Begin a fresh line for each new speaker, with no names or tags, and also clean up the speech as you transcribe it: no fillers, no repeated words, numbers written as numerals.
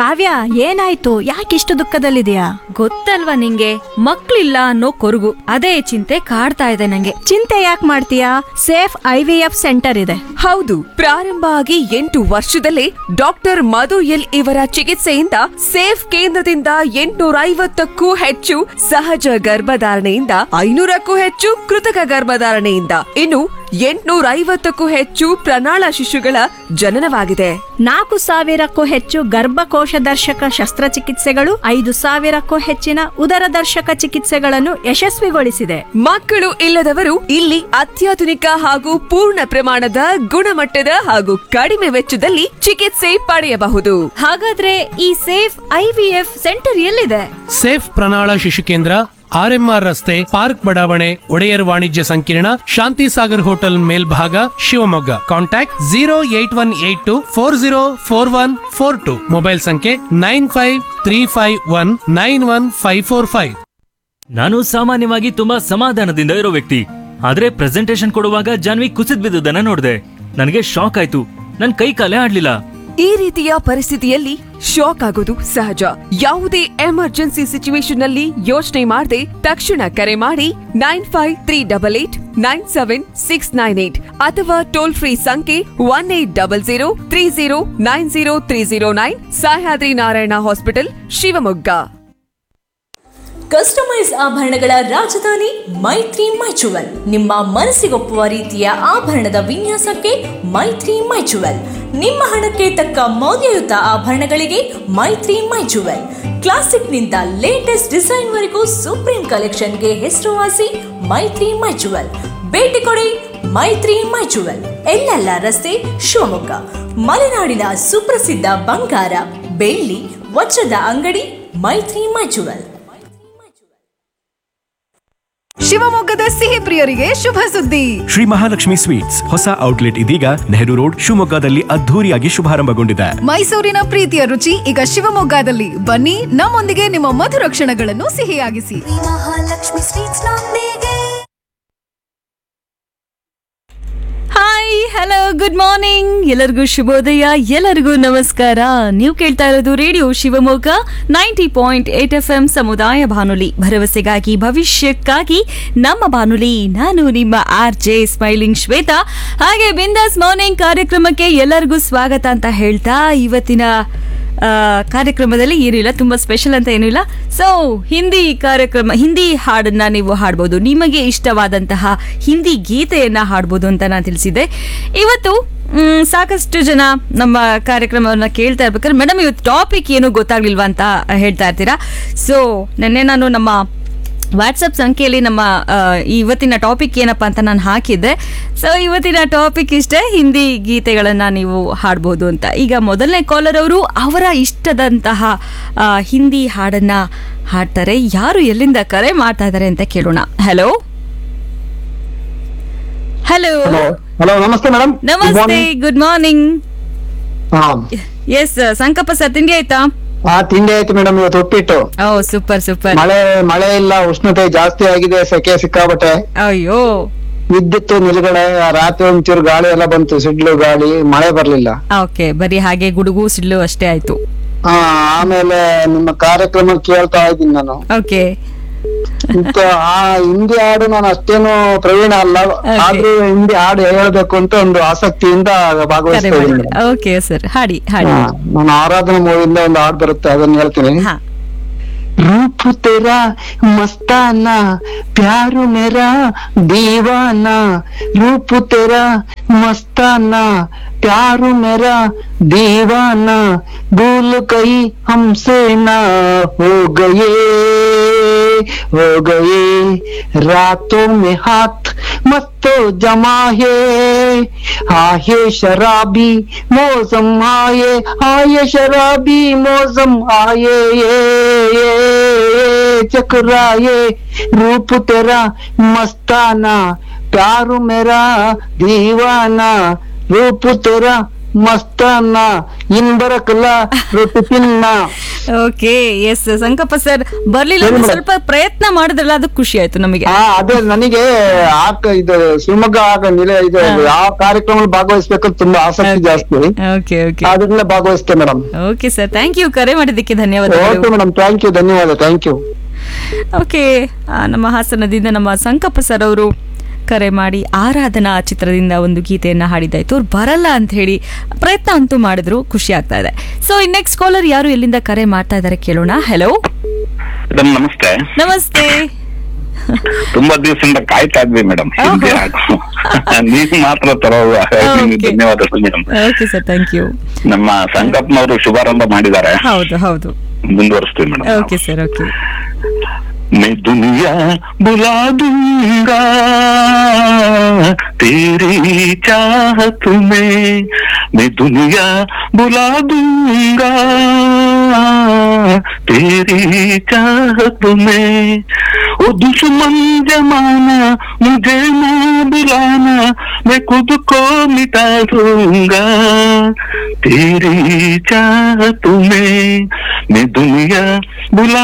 ಕಾವ್ಯ, ಏನಾಯ್ತು? ಯಾಕಿಷ್ಟು ದುಃಖದಲ್ಲಿದೆಯಾ?
ಗೊತ್ತಲ್ವಾ ನಿಂಗೆ, ಮಕ್ಳಿಲ್ಲ ಅನ್ನೋ ಕೊರಗು. ಅದೇ ಚಿಂತೆ ಕಾಡ್ತಾ ಇದೆ ನಂಗೆ.
ಚಿಂತೆ ಯಾಕೆ ಮಾಡ್ತೀಯಾ? ಸೇಫ್ IVF ಸೆಂಟರ್ ಇದೆ.
ಹೌದು, ಪ್ರಾರಂಭ ಆಗಿ 8 ವರ್ಷದಲ್ಲೇ ಡಾಕ್ಟರ್ ಮಧು ಎಲ್ ಇವರ ಚಿಕಿತ್ಸೆಯಿಂದ ಸೇಫ್ ಕೇಂದ್ರದಿಂದ 850ಕ್ಕೂ ಹೆಚ್ಚು ಸಹಜ ಗರ್ಭಧಾರಣೆಯಿಂದ 500ಕ್ಕೂ ಹೆಚ್ಚು ಕೃತಕ ಗರ್ಭಧಾರಣೆಯಿಂದ ಇನ್ನು 850ಕ್ಕೂ ಹೆಚ್ಚು ಪ್ರಣಾಳ ಶಿಶುಗಳ ಜನನವಾಗಿದೆ.
4,000ಕ್ಕೂ ಹೆಚ್ಚು ಗರ್ಭಕೋಶ ದರ್ಶಕ ಶಸ್ತ್ರಚಿಕಿತ್ಸೆಗಳು, 5,000ಕ್ಕೂ ಹೆಚ್ಚಿನ ಉದರ ದರ್ಶಕ ಚಿಕಿತ್ಸೆಗಳನ್ನು ಯಶಸ್ವಿಗೊಳಿಸಿದೆ.
ಮಕ್ಕಳು ಇಲ್ಲದವರು ಇಲ್ಲಿ ಅತ್ಯಾಧುನಿಕ ಹಾಗೂ ಪೂರ್ಣ ಪ್ರಮಾಣದ ಗುಣಮಟ್ಟದ ಹಾಗೂ ಕಡಿಮೆ ವೆಚ್ಚದಲ್ಲಿ ಚಿಕಿತ್ಸೆ ಪಡೆಯಬಹುದು.
ಹಾಗಾದ್ರೆ ಈ ಸೇಫ್ IVF ಸೆಂಟರ್ ಎಲ್ಲಿದೆ?
ಸೇಫ್ ಪ್ರಣಾಳ ಶಿಶು ಕೇಂದ್ರ, RMR ರಸ್ತೆ, ಪಾರ್ಕ್ ಬಡಾವಣೆ, ಒಡೆಯರ್ ವಾಣಿಜ್ಯ ಸಂಕೀರ್ಣ, ಶಾಂತಿ ಸಾಗರ್ ಹೋಟೆಲ್ ಮೇಲ್ಭಾಗ, ಶಿವಮೊಗ್ಗ. ಕಾಂಟ್ಯಾಕ್ಟ್ 08182404142. ಮೊಬೈಲ್ ಸಂಖ್ಯೆ 9535191545.
ನಾನು ಸಾಮಾನ್ಯವಾಗಿ ತುಂಬಾ ಸಮಾಧಾನದಿಂದ ಇರೋ ವ್ಯಕ್ತಿ. ಆದ್ರೆ ಪ್ರೆಸೆಂಟೇಶನ್ ಕೊಡುವಾಗ ಜಾನ್ವಿ ಕುಸಿದ್ ಬಿದ್ದುದನ್ನ ನೋಡಿದೆ. ನನಗೆ ಶಾಕ್ ಆಯ್ತು. ನನ್ ಕೈ ಕಾಲೇ ಆಡ್ಲಿಲ್ಲ.
ಈ ರೀತಿಯ ಪರಿಸ್ಥಿತಿಯಲ್ಲಿ ಶಾಕ್ ಆಗೋದು ಸಹಜ. ಯಾವುದೇ ಎಮರ್ಜೆನ್ಸಿ ಸಿಚುವೇಶನ್ ನಲ್ಲಿ ಯೋಚನೆ ಮಾಡದೆ ತಕ್ಷಣ ಕರೆ ಮಾಡಿ 9538897698 ಅಥವಾ ಟೋಲ್ ಫ್ರೀ ಸಂಖ್ಯೆ 180030903009, ಸಹ್ಯಾದ್ರಿ ನಾರಾಯಣ ಹಾಸ್ಪಿಟಲ್, ಶಿವಮೊಗ್ಗ.
ಕಸ್ಟಮೈಸ್ ಆಭರಣಗಳ ರಾಜಧಾನಿ ಮೈತ್ರಿ ಮೈಚುವಲ್. ನಿಮ್ಮ ಮನಸ್ಸಿಗೊಪ್ಪುವ ರೀತಿಯ ಆಭರಣದ ವಿನ್ಯಾಸಕ್ಕೆ ಮೈತ್ರಿ ಮೈಚುವಲ್. ನಿಮ್ಮ ಹಣಕ್ಕೆ ತಕ್ಕ ಮೌಲ್ಯಯುತ ಆಭರಣಗಳಿಗೆ ಮೈತ್ರಿ ಮೈಚುವಲ್. ಕ್ಲಾಸಿಕ್ನಿಂದ ಲೇಟೆಸ್ಟ್ ಡಿಸೈನ್ ವರೆಗೂ ಸುಪ್ರೀಂ ಕಲೆಕ್ಷನ್ಗೆ ಹೆಸರುವಾಸಿ ಮೈತ್ರಿ ಮೈಚುವಲ್. ಭೇಟಿ ಕೊಡಿ ಮೈತ್ರಿ ಮೈಚುವಲ್, ಎಲ್ಲೆಲ್ಲ ರಸ್ತೆ, ಶಿವಮೊಗ್ಗ. ಮಲೆನಾಡಿನ ಸುಪ್ರಸಿದ್ಧ ಬಂಗಾರ, ಬೆಳ್ಳಿ, ವಜ್ರದ ಅಂಗಡಿ ಮೈತ್ರಿ ಮೈಚುವಲ್.
ಶಿವಮೊಗ್ಗದ ಸಿಹಿ ಪ್ರಿಯರಿಗೆ ಶುಭ ಸುದ್ದಿ.
ಶ್ರೀ ಮಹಾಲಕ್ಷ್ಮಿ ಸ್ವೀಟ್ಸ್ ಹೊಸ ಔಟ್ಲೆಟ್ ಇದೀಗ ನೆಹರು ರೋಡ್, ಶಿವಮೊಗ್ಗದಲ್ಲಿ ಅದ್ಧೂರಿಯಾಗಿ ಶುಭಾರಂಭಗೊಂಡಿದೆ.
ಮೈಸೂರಿನ ಪ್ರೀತಿಯ ರುಚಿ ಈಗ ಶಿವಮೊಗ್ಗದಲ್ಲಿ. ಬನ್ನಿ, ನಮ್ಮೊಂದಿಗೆ ನಿಮ್ಮ ಮಧುರ ಕ್ಷಣಗಳನ್ನು ಸಿಹಿಯಾಗಿಸಿ.
ಮಹಾಲಕ್ಷ್ಮಿ ಸ್ವೀಟ್ಸ್ ನೊಂದಿಗೆ.
Hi, hello, good morning. ಎಲ್ಲರಿಗೂ ಶುಭೋದಯ, ಎಲ್ಲರಿಗೂ ನಮಸ್ಕಾರ. ನೀವು ಕೇಳ್ತಾ ಇರೋದು ರೇಡಿಯೋ ಶಿವಮೊಗ್ಗ 90.8 FM ಸಮುದಾಯ ಬಾನುಲಿ, ಭರವಸೆಗಾಗಿ ಭವಿಷ್ಯಕ್ಕಾಗಿ ನಮ್ಮ ಬಾನುಲಿ. ನಾನು ನಿಮ್ಮ RJ ಸ್ಮೈಲಿಂಗ್ ಶ್ವೇತಾ. ಹಾಗೆ ಬಿಂದಾಸ್ ಮಾರ್ನಿಂಗ್ ಕಾರ್ಯಕ್ರಮಕ್ಕೆ ಎಲ್ಲರಿಗೂ ಸ್ವಾಗತ ಅಂತ ಹೇಳ್ತಾ, ಇವತ್ತಿನ ಕಾರ್ಯಕ್ರಮದಲ್ಲಿ ಏನಿಲ್ಲ, ತುಂಬಾ ಸ್ಪೆಷಲ್ ಅಂತ ಏನೂ ಇಲ್ಲ. ಸೊ ಹಿಂದಿ ಕಾರ್ಯಕ್ರಮ, ಹಿಂದಿ ಹಾಡನ್ನ ನೀವು ಹಾಡ್ಬೋದು, ನಿಮಗೆ ಇಷ್ಟವಾದಂತಹ ಹಿಂದಿ ಗೀತೆಯನ್ನ ಹಾಡ್ಬೋದು ಅಂತ ನಾನು ತಿಳಿಸಿದ್ದೆ. ಇವತ್ತು ಸಾಕಷ್ಟು ಜನ ನಮ್ಮ ಕಾರ್ಯಕ್ರಮವನ್ನ ಕೇಳ್ತಾ ಇರ್ಬೇಕಾದ್ರೆ, ಮೇಡಮ್ ಇವತ್ತು ಟಾಪಿಕ್ ಏನು ಗೊತ್ತಾಗ್ಲಿಲ್ವಾ ಅಂತ ಹೇಳ್ತಾ ಇರ್ತೀರಾ. ಸೊ ನೆನ್ನೆ ನಾನು ನಮ್ಮ ವಾಟ್ಸಪ್ ಸಂಖ್ಯೆಯಲ್ಲಿ ನಮ್ಮ ಇವತ್ತಿನ ಟಾಪಿಕ್ ಏನಪ್ಪಾ ಅಂತ ನಾನು ಹಾಕಿದ್ದೆ. ಸೊ ಇವತ್ತಿನ ಟಾಪಿಕ್ ಇಷ್ಟೇ, ಹಿಂದಿ ಗೀತೆಗಳನ್ನು ನೀವು ಹಾಡ್ಬೋದು ಅಂತ. ಈಗ ಮೊದಲನೇ ಕಾಲರ್ ಅವರು ಅವರ ಇಷ್ಟದಂತಹ ಹಿಂದಿ ಹಾಡನ್ನ ಹಾಡ್ತಾರೆ. ಯಾರು ಎಲ್ಲಿಂದ ಕರೆ ಮಾಡ್ತಾ ಇದ್ದಾರೆ ಅಂತ ಕೇಳೋಣ. ಹಲೋ ಹಲೋ
ಹಲೋ, ನಮಸ್ತೆ ಮೇಡಮ್.
ನಮಸ್ತೆ, ಗುಡ್ ಮಾರ್ನಿಂಗ್. ಎಸ್ ಸಂಕಪ್ಪ ಸರ್, ತಿಂಡಿ ಆಯ್ತಾ?
ತಿಂಡಿ ಆಯ್ತು ಮೇಡಮ್, ಇವತ್ತು ಉಪ್ಪಿಟ್ಟು.
ಓ ಸೂಪರ್ ಸೂಪರ್.
ಮಳೆ ಇಲ್ಲ, ಉಷ್ಣತೆ ಜಾಸ್ತಿ ಆಗಿದೆ, ಸೆಕೆ ಸಿಕ್ಕಾಬಟ್ಟೆ.
ಅಯ್ಯೋ,
ವಿದ್ಯುತ್ ನಿಲುಗಡೆ, ರಾತ್ರಿ ಒಂಚೂರು ಗಾಳಿ ಎಲ್ಲ ಬಂತು, ಸಿಡ್ಲು ಗಾಳಿ, ಮಳೆ ಬರ್ಲಿಲ್ಲ.
ಓಕೆ, ಬರೀ ಹಾಗೆ ಗುಡುಗು ಸಿಡ್ಲು ಅಷ್ಟೇ ಆಯ್ತು.
ಆಮೇಲೆ ನಿಮ್ಮ ಕಾರ್ಯಕ್ರಮ ಕೇಳ್ತಾ ಇದ್ದೀನಿ ನಾನು.
ಓಕೆ,
ಹಿಂದಿ ಹಾಡು ನಾನು ಅಷ್ಟೇನು ಪ್ರವೀಣ ಅಲ್ಲ, ಆದ್ರೂ ಹಿಂದಿ ಹಾಡು ಹೇಳ್ಬೇಕು ಅಂತ ಒಂದು ಆಸಕ್ತಿಯಿಂದ ಭಾಗವಹಿಸ್ತಾ ಇದ್ದೀನಿ.
ಓಕೆ ಸರ್, ಹಾಡಿ ಹಾಡಿ.
ನಾನು ಆರಾಧನಾ ಮೂವಿಯಿಂದ ಒಂದು ಹಾಡು ಬರುತ್ತೆ, ಅದನ್ನ ಹೇಳ್ತೀನಿ. रूप तेरा मस्ताना, प्यार मेरा दीवाना. रूप तेरा मस्ताना, प्यार मेरा दीवाना. भूल गई हमसे ना हो गए रातों में हाथ मस्तो जमाए. आये शराबी मौसम आए, आये शराबी मौसम आए, चकराए. रूप तेरा मस्ताना, प्यार मेरा दीवाना. रूप तेरा ಮಸ್ತ ಅನ್ನ ಇನ್ ಬರಕಲ್ಲ ರೊಟ್ಟಿ ತಿನ್ನ.
ಓಕೆ, ಎಸ್ ಸಂಕಪ್ಪ ಸರ್ ಬರ್ಲಿಲ್ಲ ಅಂದ್ರೆ ಸ್ವಲ್ಪ ಪ್ರಯತ್ನ ಮಾಡಿದ್ರಲ್ಲ, ಅದು ಖುಷಿ ಆಯ್ತು ನಮಗೆ.
ಅದೇ ನನಗೆ ಇದು ಶಿವಮೊಗ್ಗ ಇದು ಯಾವ ಕಾರ್ಯಕ್ರಮ ಭಾಗವಹಿಸ್ಬೇಕಂತ ತುಂಬಾ ಆಸಕ್ತಿ ಜಾಸ್ತಿ.
ಓಕೆ ಓಕೆ
ಅದರಿಂದ ಭಾಗವಹಿಸ್ತೇನೆ madam.
Okay sir, thank you, ಕರೆ ಮಾಡಿದ್ದಕ್ಕೆ ಧನ್ಯವಾದ.
ಓಕೆ ಮೇಡಮ್, ಥ್ಯಾಂಕ್ ಯು, ಧನ್ಯವಾದ, ಥ್ಯಾಂಕ್ ಯು.
ಓಕೆ, ನಮ್ಮ ಹಾಸನದಿಂದ ನಮ್ಮ ಸಂಕಪ್ಪ ಸರ್ ಅವರು ಕರೆ ಮಾಡಿ ಆರಾಧನಾ ಚಿತ್ರದಿಂದ ಒಂದು ಗೀತೆಯನ್ನ ಹಾಡಿದ್ದಾಯ್ತು. ಅವ್ರು ಬರಲ್ಲ ಅಂತ ಹೇಳಿ ಪ್ರಯತ್ನ ಅಂತೂ ಮಾಡಿದ್ರು, ಖುಷಿ ಆಗ್ತಾ ಇದೆ. ಸೊ ನೆಕ್ಸ್ಟ್ ಕಾಲರ್ ಯಾರು ಎಲ್ಲಿಂದ ಕರೆ ಮಾಡ್ತಾ ಇದ್ದಾರೆ ಕೇಳೋಣ. ಹಲೋ,
ನಮಸ್ತೆ.
ನಮಸ್ತೆ.
ತುಂಬಾ ದಿವಸದಿಂದ ಕಾಯ್ತಾ ಇದ್ವಿ ಮೇಡಮ್. ನೀವು ಮಾತ್ರ ಧನ್ಯವಾದಗಳು madam.
Okay sir, thank you.
ನಮ್ಮ ಸಂಕಪ್ಪನವರು ಶುಭಾರಂಭ ಮಾಡಿದ್ದಾರೆ.
ಹೌದು ಹೌದು,
ಮುಂದುವರಿಸ್ತೀವಿ ಮೇಡಮ್.
Okay sir, okay.
मैं दुनिया बुला दूंगा तेरी चाहत में, मैं दुनिया बुला दूंगा तेरी चाहत में, ओ दुश्मन जमाना मुझे ना बुलाना, मैं खुद को मिटा दूंगा तेरी चाहत में, मैं दुनिया बुला